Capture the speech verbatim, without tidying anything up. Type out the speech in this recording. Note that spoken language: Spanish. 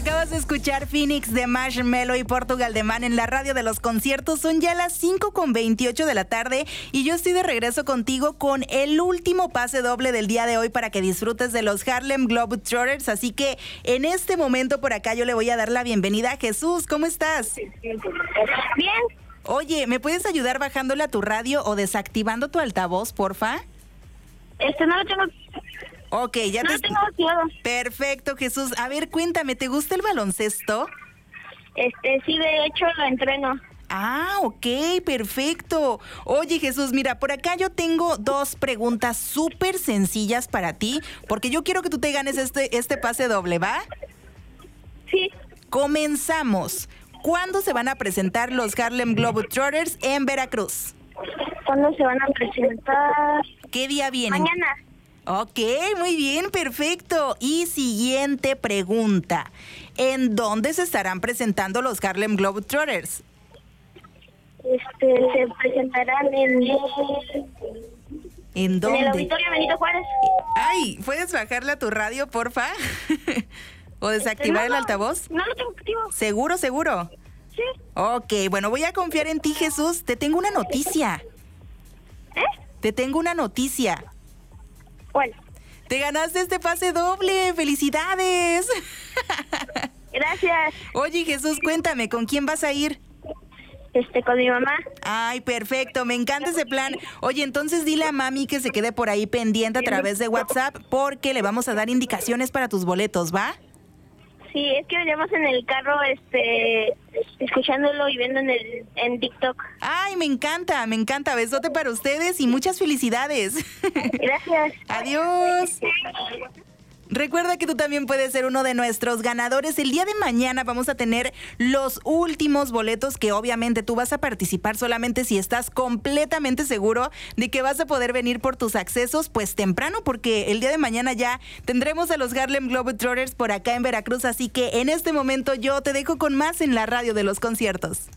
Acabas de escuchar Phoenix de Marshmello y Portugal de Man en la radio de los conciertos. Son ya las cinco con veintiocho de la tarde y yo estoy de regreso contigo con el último pase doble del día de hoy para que disfrutes de los Harlem Globetrotters. Así que en este momento por acá yo le voy a dar la bienvenida a Jesús. ¿Cómo estás? Bien. Oye, ¿me puedes ayudar bajándole a tu radio o desactivando tu altavoz, porfa? Este, no lo tengo... Ok, ya no te... lo tengo activado. Perfecto, Jesús. A ver, cuéntame, ¿te gusta el baloncesto? Este, sí, de hecho lo entreno. Ah, ok, perfecto. Oye, Jesús, mira, por acá yo tengo dos preguntas súper sencillas para ti, porque yo quiero que tú te ganes este, este pase doble, ¿va? Sí. Comenzamos. ¿Cuándo se van a presentar los Harlem Globetrotters en Veracruz? ¿Cuándo se van a presentar? ¿Qué día vienen? Mañana. Ok, muy bien, perfecto. Y siguiente pregunta. ¿En dónde se estarán presentando los Harlem Globetrotters? Este, se presentarán en... ¿En dónde? En el Auditorio Benito Juárez. Ay, ¿puedes bajarle a tu radio, porfa? ¿O desactivar este, no, el altavoz? No, no lo tengo activo. ¿Seguro, seguro? Sí. Ok, bueno, voy a confiar en ti, Jesús. Te tengo una noticia. ¿Eh? Te tengo una noticia. ¿Cuál? Te ganaste este pase doble. ¡Felicidades! Gracias. Oye, Jesús, cuéntame, ¿con quién vas a ir? Este, con mi mamá. Ay, perfecto, me encanta ese plan. Oye, entonces dile a mami que se quede por ahí pendiente a través de WhatsApp porque le vamos a dar indicaciones para tus boletos, ¿va? Sí, es que veníamos en el carro, este, escuchándolo y viendo en el en TikTok. Ay, me encanta, me encanta. Besote para ustedes y muchas felicidades. Gracias. Adiós. Recuerda que tú también puedes ser uno de nuestros ganadores. El día de mañana vamos a tener los últimos boletos que obviamente tú vas a participar solamente si estás completamente seguro de que vas a poder venir por tus accesos pues temprano, porque el día de mañana ya tendremos a los Harlem Globetrotters por acá en Veracruz. Así que en este momento yo te dejo con más en la radio de los conciertos.